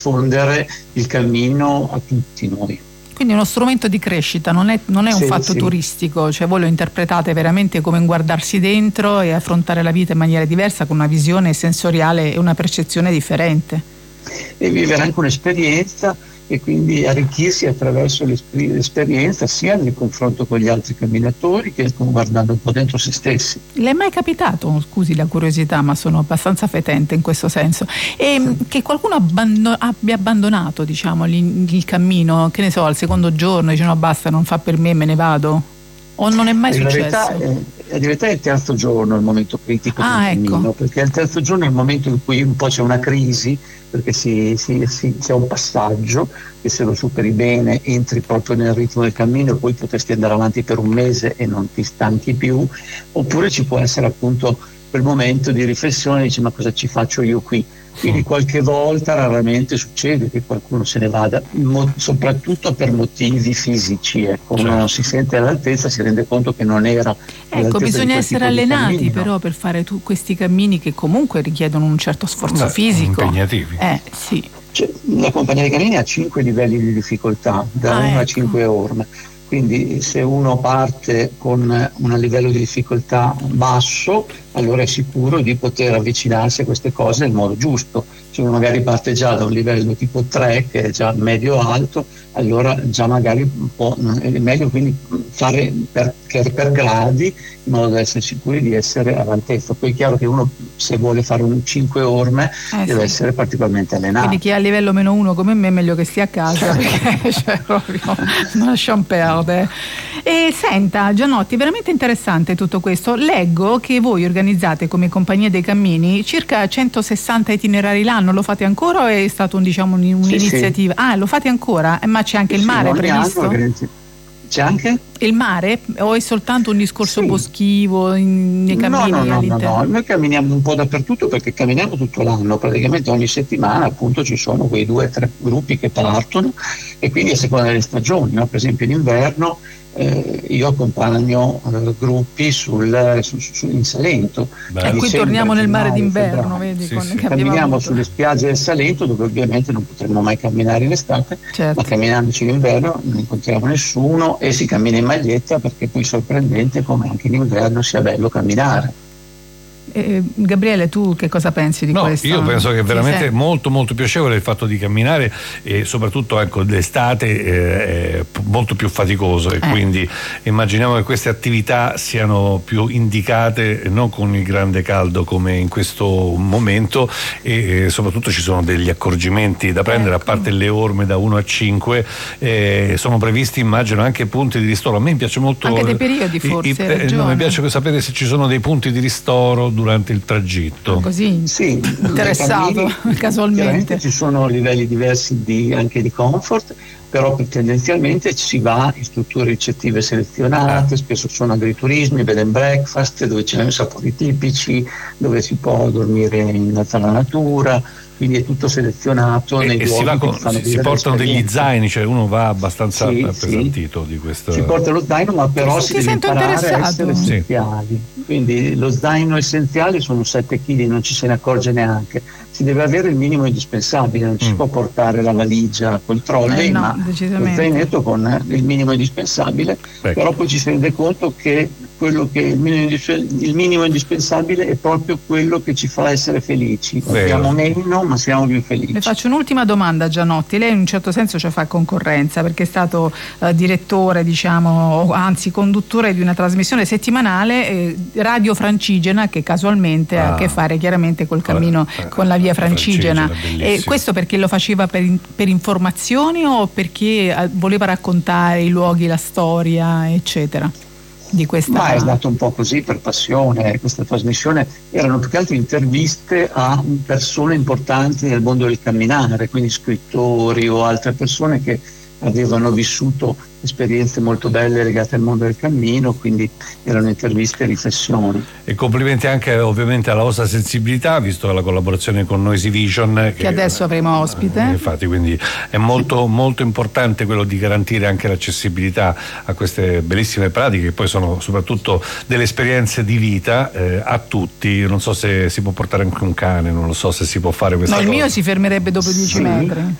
diffondere il cammino a tutti noi. Quindi è uno strumento di crescita, non è un fatto turistico, cioè voi lo interpretate veramente come un guardarsi dentro e affrontare la vita in maniera diversa, con una visione sensoriale e una percezione differente. E vivere anche un'esperienza e quindi arricchirsi attraverso l'esperienza sia nel confronto con gli altri camminatori che guardando un po' dentro se stessi. Le è mai capitato, scusi la curiosità, ma sono abbastanza fetente in questo senso, che qualcuno abbia abbandonato, diciamo, il cammino, che ne so, al secondo giorno dice no basta, non fa per me, me ne vado? O non è mai successo? In realtà è il terzo giorno il momento critico del cammino, perché il terzo giorno è il momento in cui un po' c'è una crisi, perché c'è un passaggio che se lo superi bene entri proprio nel ritmo del cammino e poi potresti andare avanti per un mese e non ti stanchi più, oppure ci può essere appunto quel momento di riflessione, dici ma cosa ci faccio io qui? Quindi qualche volta, raramente succede che qualcuno se ne vada, soprattutto per motivi fisici, ecco. Uno non si sente all'altezza, si rende conto che non era all'altezza. Bisogna essere allenati però per fare questi cammini che comunque richiedono un certo sforzo fisico. Impegnativi. Sì. La compagnia dei cammini ha 5 livelli di difficoltà, da 1 a 5 orme. Quindi se uno parte con un livello di difficoltà basso, allora è sicuro di poter avvicinarsi a queste cose nel modo giusto. Se uno magari parte già da un livello tipo 3, che è già medio-alto, allora già magari è meglio quindi fare per gradi, in modo da essere sicuri di essere all'altezza. Poi è chiaro che uno, se vuole fare un 5 orme, deve essere particolarmente allenato. Quindi chi è a livello -1 come me è meglio che stia a casa, perché proprio non lasciamo perdere. E senta Gianotti, veramente interessante tutto questo. Leggo che voi organizzate come Compagnia dei Cammini circa 160 itinerari l'anno. Lo fate ancora o è stato un'iniziativa? Sì. Lo fate ancora? Ma c'è anche il mare previsto? C'è anche? Il mare o è soltanto un discorso boschivo nei cammini all'interno? No, noi camminiamo un po' dappertutto perché camminiamo tutto l'anno, praticamente ogni settimana appunto ci sono quei 2 o 3 gruppi che partono e quindi a seconda delle stagioni, no? Per esempio in inverno io accompagno gruppi in Salento. Qui torniamo nel mare d'inverno, vedi? Camminiamo sulle spiagge del Salento, dove ovviamente non potremo mai camminare in estate, ma camminandoci in inverno non incontriamo nessuno e si cammina in maglietta, perché poi è sorprendente come anche in inverno sia bello camminare. Gabriele, tu che cosa pensi di questo? Io penso che è veramente molto molto piacevole il fatto di camminare e soprattutto d'estate è molto più faticoso e quindi immaginiamo che queste attività siano più indicate non con il grande caldo come in questo momento e soprattutto ci sono degli accorgimenti da prendere, a parte le orme da 1 a 5 sono previsti immagino anche punti di ristoro. A me piace molto anche dei periodi forse mi piace sapere se ci sono dei punti di ristoro durante il tragitto. Così interessato casualmente. Ci sono livelli diversi anche di comfort, però tendenzialmente si va in strutture ricettive selezionate, spesso sono agriturismi, bed and breakfast, dove ci sono sapori tipici, dove si può dormire in mezzo alla natura, quindi è tutto selezionato nei luoghi si portano degli zaini, cioè uno va abbastanza appesantito di questo. Si porta lo zaino, ma però si deve imparare a essere essenziali. Quindi lo zaino essenziale sono 7 kg, non ci se ne accorge neanche. Si deve avere il minimo indispensabile, non ci si può portare la valigia col trolley, ma lo zainetto con il minimo indispensabile, però poi ci si rende conto che quello che il minimo indispensabile è proprio quello che ci fa essere felici. Abbiamo meno, ma siamo più felici. Le faccio un'ultima domanda, Gianotti. Lei in un certo senso ci fa concorrenza perché è stato direttore, diciamo, o anzi conduttore di una trasmissione settimanale Radio Francigena, che casualmente ha a che fare chiaramente col cammino, con la via Francigena. E questo perché lo faceva per informazioni o perché voleva raccontare i luoghi, la storia, eccetera? Di questa... Ma è stato un po' così per passione. Questa trasmissione erano più che altro interviste a persone importanti nel mondo del camminare, quindi scrittori o altre persone che avevano vissuto esperienze molto belle legate al mondo del cammino, quindi erano interviste e riflessioni. E complimenti anche ovviamente alla vostra sensibilità, visto la collaborazione con Noisy Vision che adesso avremo ospite. Infatti, quindi è molto molto importante quello di garantire anche l'accessibilità a queste bellissime pratiche, che poi sono soprattutto delle esperienze di vita a tutti. Non so se si può portare anche un cane, non lo so se si può fare questa cosa. Il mio si fermerebbe dopo 10 metri.